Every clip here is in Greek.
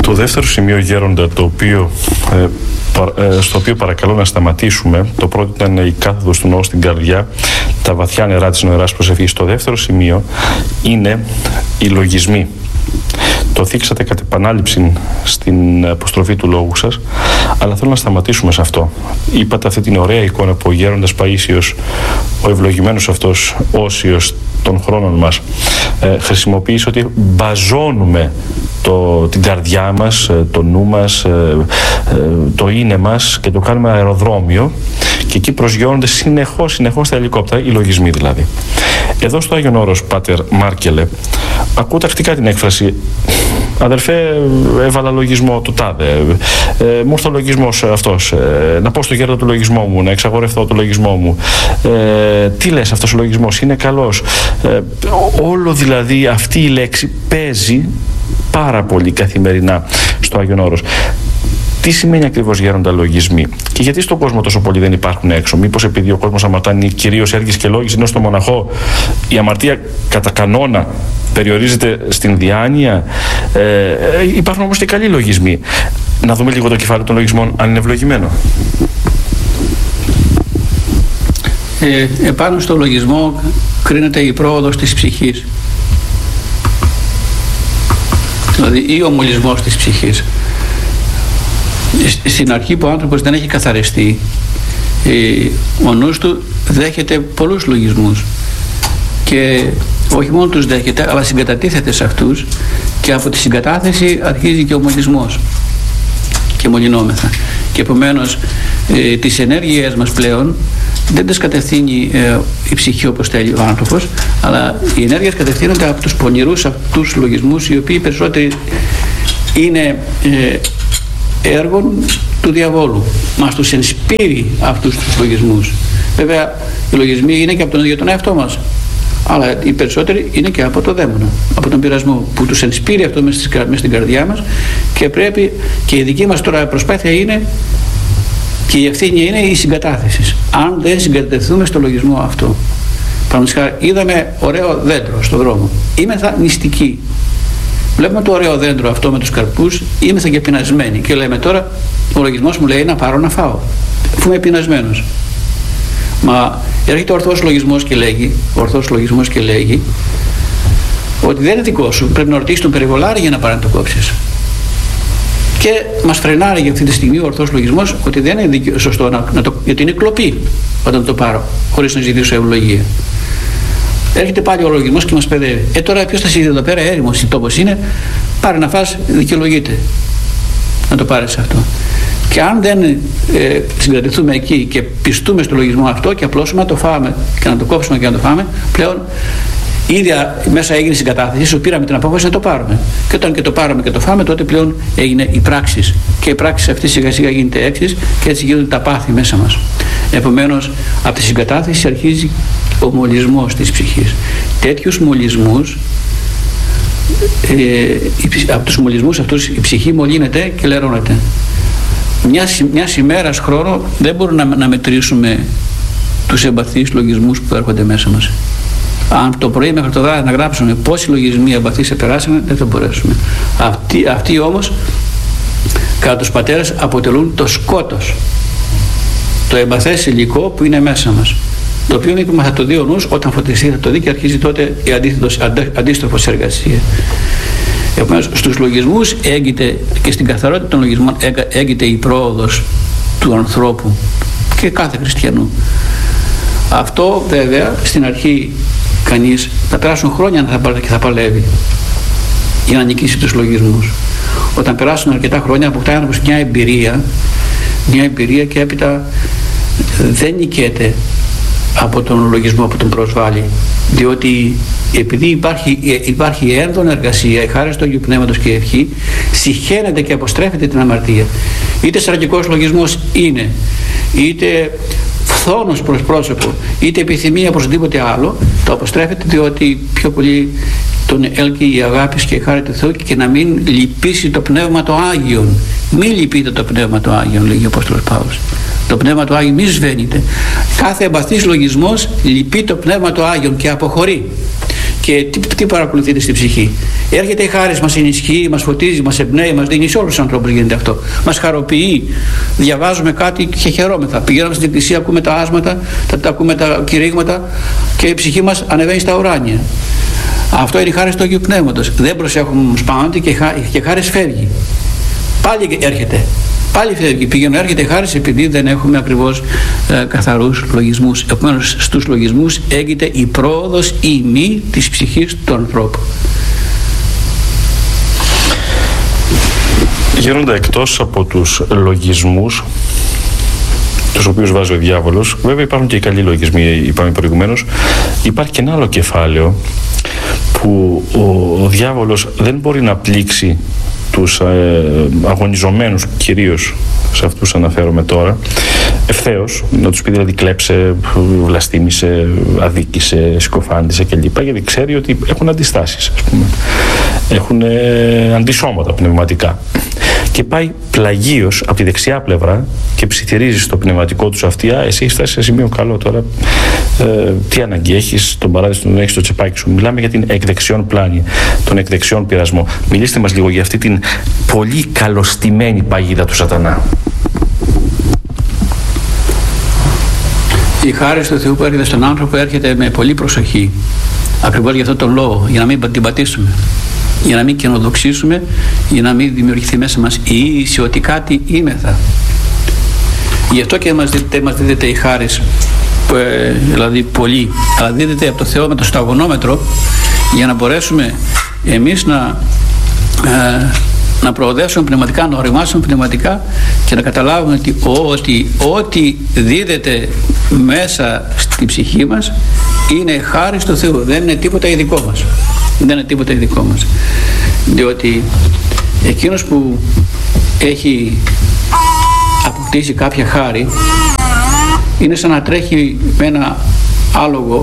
Το δεύτερο σημείο, Γέροντα, στο οποίο παρακαλώ να σταματήσουμε, το πρώτο ήταν η κάθοδος του ναού στην καρδιά, τα βαθιά νερά της νοεράς προσευχής. Το δεύτερο σημείο είναι οι λογισμοί. Το θίξατε κατ' επανάληψη στην αποστροφή του λόγου σας, αλλά θέλω να σταματήσουμε σε αυτό. Είπατε αυτή την ωραία εικόνα που ο Γέροντας Παΐσιος, ο ευλογημένος αυτός Όσιος των χρόνων μας, χρησιμοποίησε, ότι μπαζώνουμε την καρδιά μας, το νου μας, το είναι μας, και το κάνουμε αεροδρόμιο, και εκεί προσγειώνονται συνεχώς τα ελικόπτερα, οι λογισμοί δηλαδή. Εδώ στο Άγιον Όρος, Πάτερ Μάρκελε, ακούω τακτικά την έκφραση «Αδελφέ, έβαλα λογισμό του τάδε, μου ήρθε ο λογισμός αυτός, να πω στο γέροντα του λογισμό μου, να εξαγορευτώ το λογισμό μου, τι λες, αυτός ο λογισμός είναι καλός». Όλο δηλαδή αυτή η λέξη παίζει πάρα πολύ καθημερινά στο Άγιον Όρος. Τι σημαίνει ακριβώς, Γέροντα, λογισμοί, και γιατί στον κόσμο τόσο πολλοί δεν υπάρχουν έξω? Μήπως επειδή ο κόσμος αμαρτάνει κυρίως έργης και λόγης, ενώ στο μοναχό η αμαρτία κατά κανόνα περιορίζεται στην διάνοια? Υπάρχουν όμως και καλοί λογισμοί. Να δούμε λίγο το κεφάλαιο των λογισμών, αν είναι ευλογημένο. Επάνω στο λογισμό κρίνεται η πρόοδος της ψυχής, δηλαδή ή ο μολυσμός της ψυχής. Στην αρχή που ο άνθρωπος δεν έχει καθαριστεί, ο νους του δέχεται πολλούς λογισμούς, και όχι μόνο τους δέχεται, αλλά συγκατατίθεται σε αυτούς, και από τη συγκατάθεση αρχίζει και ο μολυσμός και μολυνόμεθα. Και επομένως τις ενέργειές μας πλέον δεν τις κατευθύνει η ψυχή όπως θέλει ο άνθρωπος, αλλά οι ενέργειες κατευθύνονται από τους πονηρούς αυτούς λογισμούς, οι οποίοι περισσότεροι είναι έργων του διαβόλου. Μας τους ενспείρει αυτούς τους λογισμούς. Βέβαια οι λογισμοί είναι και από τον ίδιο τον εαυτό μας, αλλά οι περισσότεροι είναι και από το δαίμονα, από τον πειρασμό που τους ενспείρει αυτό μες στην καρδιά μας, και πρέπει και η δική μας τώρα προσπάθεια είναι, και η ευθύνη είναι η συγκατάθεση. Αν δεν συγκατατεθούμε στο λογισμό αυτό, παραδείγματος χάρη, είδαμε ωραίο δέντρο στον δρόμο, είμεθα νηστικοί, βλέπουμε το ωραίο δέντρο αυτό με τους καρπούς, είμεθα και πεινασμένοι, και λέμε τώρα, ο λογισμός μου λέει να πάρω να φάω, αφού είμαι πεινασμένος. Μα έρχεται ο ορθός λογισμός και λέγει ότι δεν είναι δικό σου, πρέπει να ρωτήσεις τον περιβολάρη για να πάρει να το κόψεις. Και μας φρενάρει για αυτή τη στιγμή ο ορθός λογισμός ότι δεν είναι σωστό γιατί είναι κλοπή όταν το πάρω χωρίς να ζητήσω ευλογία. Έρχεται πάλι ο λογισμός και μας παιδεύει. Τώρα ποιος θα σидεί εδώ πέρα, έρημος τόπος είναι, πάρε να φας, δικαιολογείται να το πάρεις αυτό. Και αν δεν συγκρατηθούμε εκεί και πιστούμε στο λογισμό αυτό και απλώσουμε να το φάμε και να το κόψουμε και να το φάμε, πλέον ήδη μέσα έγινε συγκατάθεση, σου πήραμε την απόφαση να το πάρουμε. Και όταν και το πάραμε και το φάμε, τότε πλέον έγινε η πράξη. Και η πράξη αυτή σιγά σιγά γίνεται έξις, και έτσι γίνονται τα πάθη μέσα μας. Επομένως, από τη συγκατάθεση αρχίζει ο μολυσμός της ψυχής. Τέτοιους μολυσμούς, από τους μολυσμούς αυτούς η ψυχή μολύνεται και λερώνεται. Μιας ημέρας χρόνο δεν μπορούμε να μετρήσουμε τους εμπαθείς λογισμούς που έρχονται μέσα μας. Αν το πρωί μέχρι το βράδυ να γράψουμε πόσοι λογισμοί εμπαθείς περάσαμε, δεν θα μπορέσουμε. Αυτοί όμως κατά τους πατέρες αποτελούν το σκότος, το εμπαθές υλικό που είναι μέσα μας, το οποίο είπαμε θα το δει ο νους, όταν φωτιστεί θα το δει, και αρχίζει τότε η αντίστροφος εργασία. Επομένως στους λογισμούς έγκυται, και στην καθαρότητα των λογισμών έγκυται η πρόοδος του ανθρώπου και κάθε χριστιανού. Αυτό βέβαια στην αρχή κανείς θα περάσουν χρόνια και θα παλεύει για να νικήσει τους λογισμούς. Όταν περάσουν αρκετά χρόνια αποκτάει άνθρωπος μια εμπειρία, και έπειτα δεν νικέται από τον λογισμό που τον προσβάλλει, διότι επειδή υπάρχει ένδονα εργασία, η χάρις του Αγίου Πνεύματος και η ευχή, συχαίνεται και αποστρέφεται την αμαρτία. Είτε σαρκικός λογισμός είναι, είτε φθόνος προς πρόσωπο, είτε επιθυμία προς οτιδήποτε άλλο, το αποστρέφεται, διότι πιο πολύ τον έλκει η αγάπη και η χάρη του Θεού, και να μην λυπήσει το Πνεύμα το Άγιον. Μην λυπείτε το Πνεύμα το Άγιον, λέγει ο Απόστολος Παύλος. Το Πνεύμα το Άγιον μη σβαίνεται. Κάθε εμπαθής λογισμός λυπεί το Πνεύμα το Άγιον και αποχωρεί. Και τι παρακολουθείτε στην ψυχή? Έρχεται η χάρις, μας ενισχύει, μας φωτίζει, μας εμπνέει, μας δίνει. Σε όλους τους ανθρώπους γίνεται αυτό. Μας χαροποιεί. Διαβάζουμε κάτι και χαιρόμεθα. Πηγαίνουμε στην εκκλησία, ακούμε τα άσματα, ακούμε τα κηρύγματα και η ψυχή μας ανεβαίνει στα ουράνια. Αυτό είναι η χάρις του Αγίου Πνεύματος. Δεν προσέχουμε όμως πάνω και χάρις φεύγει. Πάλι έρχεται. Πάλι φεύγει, πηγαίνουν, έρχεται χάρις επειδή δεν έχουμε ακριβώς καθαρούς λογισμούς. Επομένως στους λογισμούς έγκυται η πρόοδος ή μη της ψυχής του ανθρώπου. Γέροντα, εκτός από τους λογισμούς τους οποίους βάζει ο διάβολος, βέβαια υπάρχουν και οι καλοί λογισμοί, είπαμε προηγουμένως, υπάρχει και ένα άλλο κεφάλαιο που ο διάβολος δεν μπορεί να πλήξει τους αγωνιζομένους, κυρίως σε αυτούς αναφέρομαι τώρα, ευθέως, να τους πει δηλαδή κλέψε, βλαστήμησε, αδίκησε, συκοφάντησε κλπ. Γιατί ξέρει ότι έχουν αντιστάσεις, ας πούμε. Έχουν αντισώματα πνευματικά. Και πάει πλαγίως από τη δεξιά πλευρά και ψιθυρίζει στο πνευματικό του αυτιά. Εσύ έχεις φτάσει σε σημείο καλό τώρα. Τι ανάγκη έχεις, τον παράδεισο τον έχεις στο τσεπάκι σου. Μιλάμε για την εκδεξιόν πλάνη, τον εκδεξιόν πειρασμό. Μιλήστε μας λίγο για αυτή την πολύ καλωστημένη παγίδα του σατανά. Η χάρις του Θεού που έρχεται στον άνθρωπο έρχεται με πολύ προσοχή. Ακριβώς για αυτόν τον λόγο, για να μην την πατήσουμε, για να μην καινοδοξήσουμε, για να μην δημιουργηθεί μέσα μας η είδηση ότι κάτι είμεθα. Γι' αυτό και μας δίδεται η χάρις, δηλαδή πολύ, αλλά δίδεται από το Θεό με το σταγονόμετρο, για να μπορέσουμε εμείς να προοδεύσουμε πνευματικά, να οριμάσουμε πνευματικά και να καταλάβουμε ότι ό,τι δίδεται μέσα στη ψυχή μας είναι χάρις του Θεού, δεν είναι τίποτα ειδικό μας. Δεν είναι τίποτα ειδικό μας. Διότι εκείνος που έχει αποκτήσει κάποια χάρη είναι σαν να τρέχει με ένα άλογο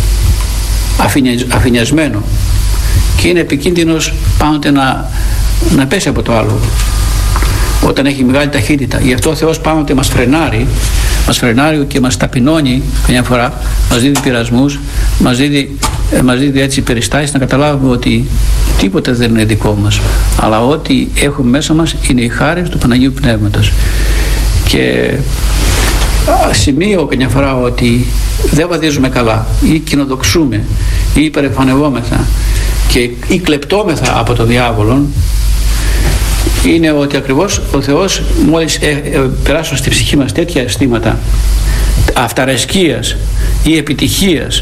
αφηνιασμένο και είναι επικίνδυνος πάντοτε να πέσει από το άλογο όταν έχει μεγάλη ταχύτητα. Γι' αυτό ο Θεός πάντοτε μας φρενάρει και μας ταπεινώνει καμιά φορά, μας δίδει πειρασμούς, μας δίδει έτσι περιστάσεις να καταλάβουμε ότι τίποτε δεν είναι δικό μας, αλλά ό,τι έχουμε μέσα μας είναι η χάρις του Παναγίου Πνεύματος. Και σημείο καμιά φορά ότι δεν βαδίζουμε καλά ή κοινοδοξούμε ή υπερεφανευόμεθα ή κλεπτόμεθα από τον διάβολο, είναι ότι ακριβώς ο Θεός μόλις περάσουν στη ψυχή μας τέτοια αισθήματα αυταρεσκίας ή επιτυχίας,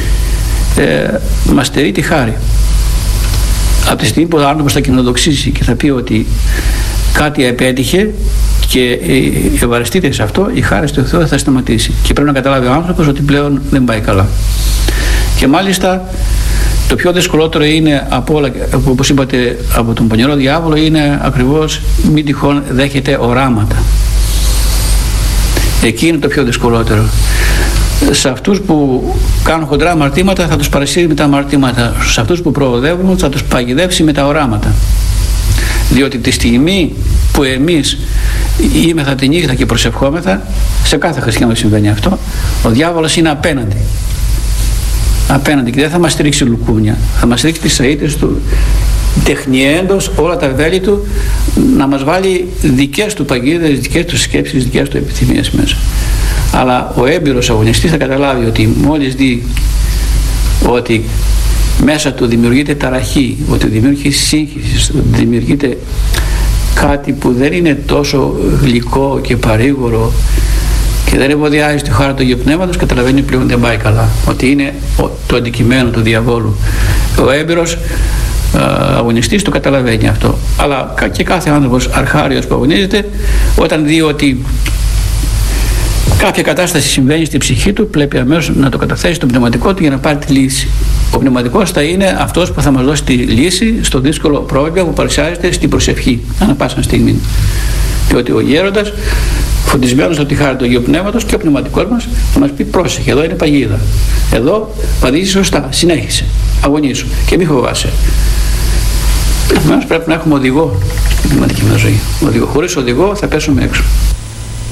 μας στερεί τη χάρη. Από τη στιγμή που ο άνθρωπος θα κοινοδοξήσει και θα πει ότι κάτι επέτυχε και ευαρεστείται σε αυτό, η χάρη του Θεού θα σταματήσει και πρέπει να καταλάβει ο άνθρωπος ότι πλέον δεν πάει καλά. Και μάλιστα το πιο δυσκολότερο είναι από όλα, όπως είπατε, από τον πονηρό διάβολο, είναι ακριβώς μην τυχόν δέχεται οράματα. Εκεί είναι το πιο δυσκολότερο. Σε αυτούς που κάνουν χοντρά αμαρτήματα θα τους παρασύρει με τα αμαρτήματα. Σε αυτούς που προοδεύουν θα τους παγιδεύσει με τα οράματα. Διότι τη στιγμή που εμείς είμεθα τη νύχτα και προσευχόμεθα, σε κάθε χριστιανό συμβαίνει αυτό, ο διάβολος είναι απέναντι και δεν θα μας στρίξει λουκούνια, θα μας στρίξει τις σαΐτες του, τεχνιέντος όλα τα βέλη του, να μας βάλει δικές του παγίδες, δικές του σκέψεις, δικές του επιθυμίες μέσα. Αλλά ο έμπειρος αγωνιστής θα καταλάβει ότι μόλις δει ότι μέσα του δημιουργείται ταραχή, ότι δημιουργείται σύγχυση, ότι δημιουργείται κάτι που δεν είναι τόσο γλυκό και παρήγορο και δεν ευωδιάζει τη χάρη του Αγίου Πνεύματος, καταλαβαίνει πλέον δεν πάει καλά, ότι είναι το αντικειμένο του διαβόλου. Ο έμπειρος αγωνιστής το καταλαβαίνει αυτό, αλλά και κάθε άνθρωπος αρχάριος που αγωνίζεται, όταν δει ότι κάποια κατάσταση συμβαίνει στη ψυχή του, πρέπει αμέσως να το καταθέσει στον πνευματικό του για να πάρει τη λύση. Ο πνευματικός θα είναι αυτός που θα μας δώσει τη λύση στο δύσκολο πρόβλημα που παρουσιάζεται στην προσευχή, ανά πάσα στιγμή. Διότι ο γέροντας, φωτισμένος από τη χάρη του Αγίου Πνεύματος, και ο πνευματικός μας θα μας πει: πρόσεχε, εδώ είναι παγίδα. Εδώ βαδίζει σωστά, συνέχισε, αγωνίσου και μη φοβάσαι. Επομένως πρέπει να έχουμε οδηγό στην πνευματική μας ζωή. Χωρίς οδηγό θα πέσουμε έξω.